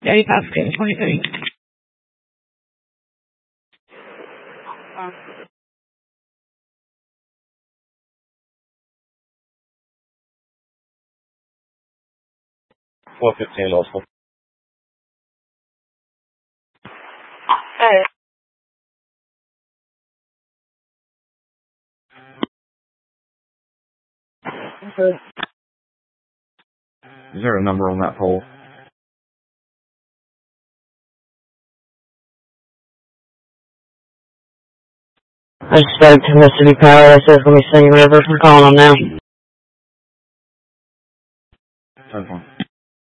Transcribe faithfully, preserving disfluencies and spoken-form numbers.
thirty-five, twenty-three. One fifteen also. Hey. Okay. Is there a number on that pole? I spoke to Mississippi Power. They said it's going to be Singing River. We're calling them now. Ten one.